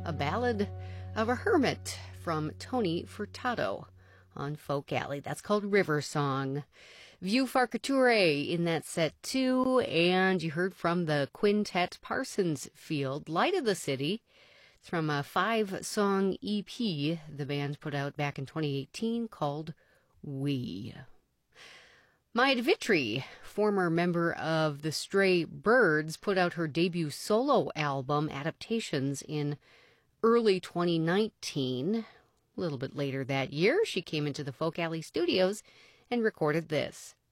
A Ballad of a Hermit from Tony Furtado on Folk Alley. That's called River Song. View Farcature in that set too, and you heard from the quintet Parsons Field, Light of the City. It's from a 5-song EP the band put out back in 2018 called We. Maia Vitry, former member of the Stray Birds, put out her debut solo album, Adaptations, in early 2019. A little bit later that year, she came into the Folk Alley studios and recorded this.